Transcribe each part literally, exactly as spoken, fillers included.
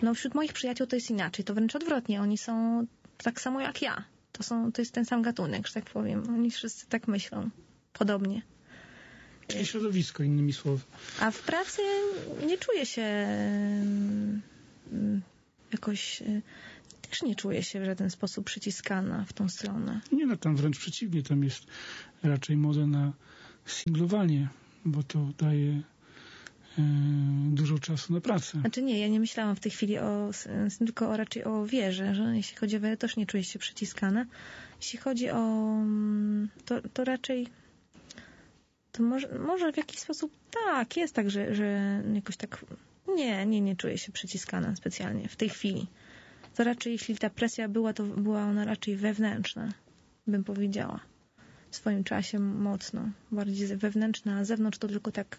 No wśród moich przyjaciół to jest inaczej, to wręcz odwrotnie. Oni są tak samo jak ja. To, są, to jest ten sam gatunek, że tak powiem. Oni wszyscy tak myślą. Podobnie. Czyli środowisko, innymi słowy. A w pracy nie czuję się jakoś... Też nie czuję się w żaden sposób przyciskana w tą stronę. Nie, no tam wręcz przeciwnie. Tam jest raczej moda na singlowanie, bo to daje e, dużo czasu na pracę. Znaczy nie, ja nie myślałam w tej chwili o, tylko o, raczej o wierze, że jeśli chodzi o wierę, też nie czuję się przyciskana. Jeśli chodzi o... to, to raczej... To może, może w jakiś sposób tak, jest tak, że, że jakoś tak... Nie, nie, nie czuję się przyciskana specjalnie w tej chwili. To raczej, jeśli ta presja była, to była ona raczej wewnętrzna, bym powiedziała. W swoim czasie mocno. Bardziej wewnętrzna, a zewnątrz to tylko tak...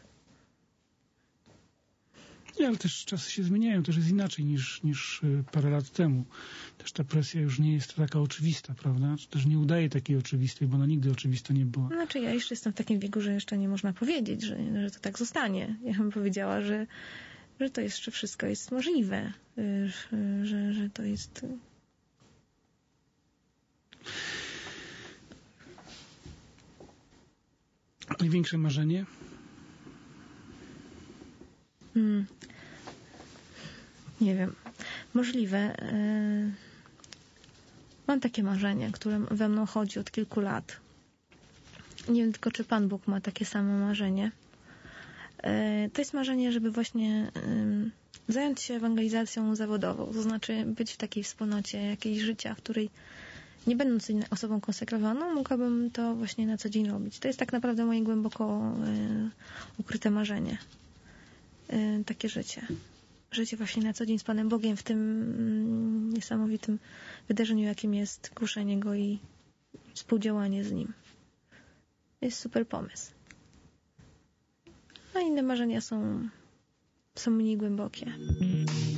Nie, ale też czasy się zmieniają, też jest inaczej niż, niż parę lat temu. Też ta presja już nie jest taka oczywista, prawda? Też nie udaje takiej oczywistej, bo ona nigdy oczywista nie była. Znaczy ja jeszcze jestem w takim wieku, że jeszcze nie można powiedzieć, że, że to tak zostanie. Ja bym powiedziała, że, że to jeszcze wszystko jest możliwe. Że, że to jest... Największe marzenie? Hmm. Nie wiem. Możliwe. Yy... Mam takie marzenie, które we mną chodzi od kilku lat. Nie wiem tylko, czy Pan Bóg ma takie samo marzenie. Yy... To jest marzenie, żeby właśnie yy... zająć się ewangelizacją zawodową. To znaczy być w takiej wspólnocie jakiejś życia, w której nie będąc osobą konsekrowaną, mogłabym to właśnie na co dzień robić. To jest tak naprawdę moje głęboko yy... ukryte marzenie. Yy, takie życie. Życie właśnie na co dzień z Panem Bogiem w tym mm, niesamowitym wydarzeniu, jakim jest kuszenie Go i współdziałanie z Nim. Jest super pomysł. A inne marzenia są, są mniej głębokie.